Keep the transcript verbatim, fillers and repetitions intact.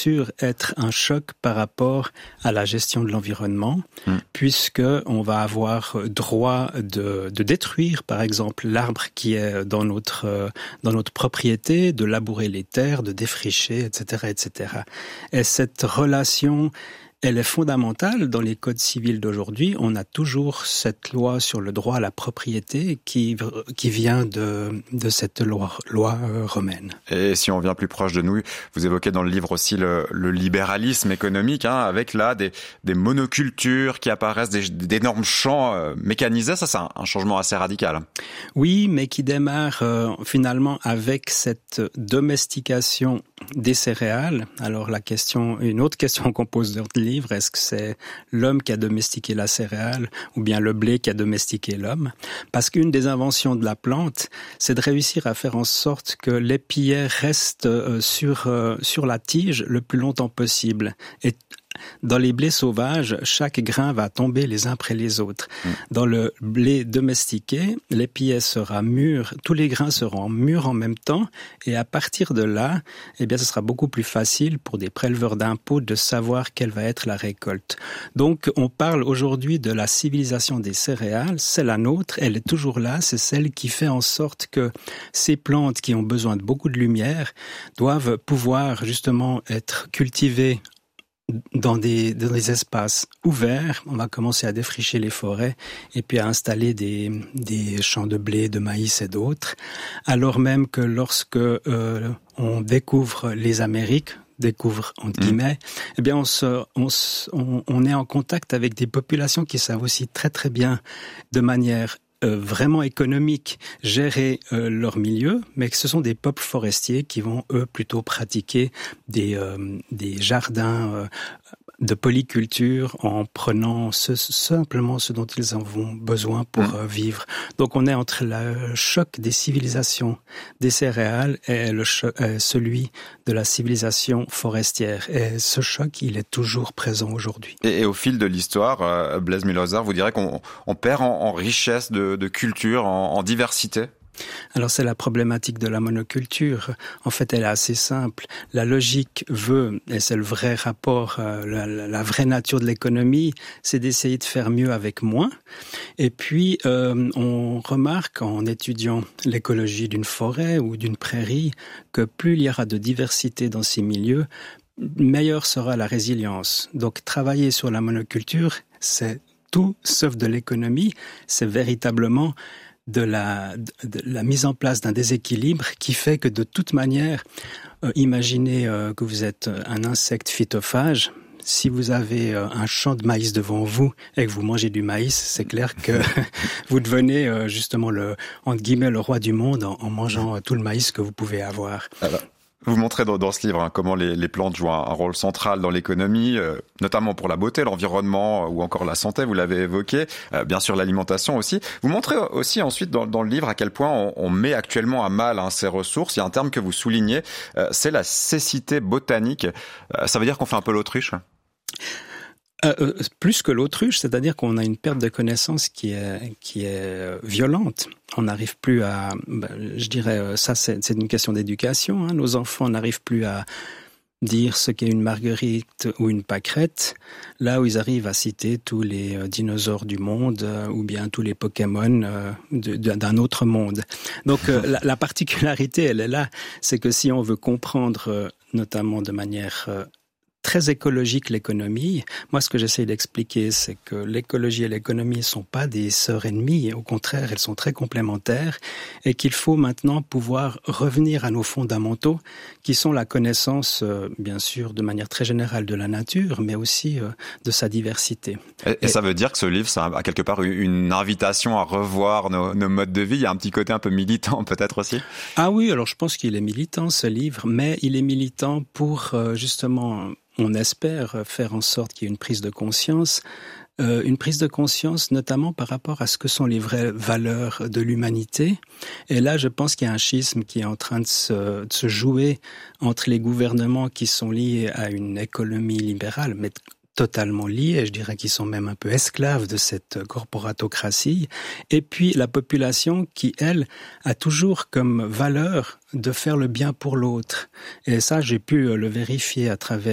sûr être un choc par rapport à la gestion de l'environnement, mmh. puisque on va avoir droit de, de détruire, par exemple, l'arbre qui est dans notre dans notre propriété, de labourer les terres, de défricher, et cetera, et cetera. Et cette relation, elle est fondamentale dans les codes civils d'aujourd'hui. On a toujours cette loi sur le droit à la propriété qui, qui vient de, de cette loi, loi romaine. Et si on vient plus proche de nous, vous évoquez dans le livre aussi le, le libéralisme économique, hein, avec là des, des monocultures qui apparaissent, des, d'énormes champs euh, mécanisés. Ça, c'est un, un changement assez radical. Oui, mais qui démarre euh, finalement avec cette domestication des céréales. Alors la question, une autre question qu'on pose dans le livre, est-ce que c'est l'homme qui a domestiqué la céréale ou bien le blé qui a domestiqué l'homme? Parce qu'une des inventions de la plante, c'est de réussir à faire en sorte que l'épillet reste euh, sur, euh, sur la tige le plus longtemps possible. Et dans les blés sauvages, chaque grain va tomber les uns après les autres. Mmh. Dans le blé domestiqué, l'épillet sera mûr, tous les grains seront mûrs en même temps, et à partir de là, eh bien, ce sera beaucoup plus facile pour des préleveurs d'impôts de savoir quelle va être la récolte. Donc, on parle aujourd'hui de la civilisation des céréales, c'est la nôtre, elle est toujours là, c'est celle qui fait en sorte que ces plantes qui ont besoin de beaucoup de lumière doivent pouvoir justement être cultivées dans des, dans des espaces ouverts. On va commencer à défricher les forêts et puis à installer des, des champs de blé, de maïs et d'autres. Alors même que lorsque euh, on découvre les Amériques, découvre entre guillemets, mmh. eh bien on, se, on, se, on, on est en contact avec des populations qui savent aussi très très bien de manière Euh, vraiment économiques, gérer euh, leur milieu, mais que ce sont des peuples forestiers qui vont, eux, plutôt pratiquer des, euh, des jardins euh, de polyculture en prenant ce, simplement ce dont ils en ont besoin pour mmh. euh, vivre. Donc on est entre le choc des civilisations des céréales et le choc, euh, celui de la civilisation forestière. Et ce choc, il est toujours présent aujourd'hui. Et, et au fil de l'histoire, euh, Blaise Mühlhäuser, vous direz qu'on on perd en, en richesse de, de culture, en, en diversité? Alors c'est la problématique de la monoculture. En fait, elle est assez simple. La logique veut, et c'est le vrai rapport, euh, la, la vraie nature de l'économie, c'est d'essayer de faire mieux avec moins. Et puis, euh, on remarque en étudiant l'écologie d'une forêt ou d'une prairie que plus il y aura de diversité dans ces milieux, meilleure sera la résilience. Donc travailler sur la monoculture, c'est tout sauf de l'économie, c'est véritablement de la, de la mise en place d'un déséquilibre qui fait que de toute manière, euh, imaginez euh, que vous êtes un insecte phytophage. Si vous avez euh, un champ de maïs devant vous et que vous mangez du maïs, c'est clair que vous devenez euh, justement le, entre guillemets, le roi du monde en, en mangeant euh, tout le maïs que vous pouvez avoir. Alors. Vous montrez dans, dans ce livre hein, comment les, les plantes jouent un, un rôle central dans l'économie, euh, notamment pour la beauté, l'environnement euh, ou encore la santé, vous l'avez évoqué, euh, bien sûr l'alimentation aussi. Vous montrez aussi ensuite dans, dans le livre à quel point on, on met actuellement à mal hein, ces ressources. Il y a un terme que vous soulignez, euh, c'est la cécité botanique. Euh, ça veut dire qu'on fait un peu l'autruche ? Euh, plus que l'autruche, c'est-à-dire qu'on a une perte de connaissance qui est qui est violente. On n'arrive plus à, ben, je dirais, ça c'est, c'est une question d'éducation. Hein. Nos enfants n'arrivent plus à dire ce qu'est une marguerite ou une pâquerette, là où ils arrivent à citer tous les euh, dinosaures du monde euh, ou bien tous les Pokémon euh, de, de, d'un autre monde. Donc euh, la, la particularité, elle est là, c'est que si on veut comprendre, euh, notamment de manière euh, très écologique l'économie. Moi, ce que j'essaie d'expliquer, c'est que l'écologie et l'économie ne sont pas des sœurs ennemies. Au contraire, elles sont très complémentaires et qu'il faut maintenant pouvoir revenir à nos fondamentaux qui sont la connaissance, euh, bien sûr, de manière très générale de la nature, mais aussi euh, de sa diversité. Et, et, et ça veut dire que ce livre, c'est à quelque part une invitation à revoir nos, nos modes de vie. Il y a un petit côté un peu militant peut-être aussi. Ah oui, alors je pense qu'il est militant ce livre, mais il est militant pour euh, justement... On espère faire en sorte qu'il y ait une prise de conscience, euh, une prise de conscience notamment par rapport à ce que sont les vraies valeurs de l'humanité. Et là, je pense qu'il y a un schisme qui est en train de se, de se jouer entre les gouvernements qui sont liés à une économie libérale, mais totalement liés, je dirais qu'ils sont même un peu esclaves de cette corporatocratie, et puis la population qui, elle, a toujours comme valeur de faire le bien pour l'autre. Et ça, j'ai pu le vérifier à travers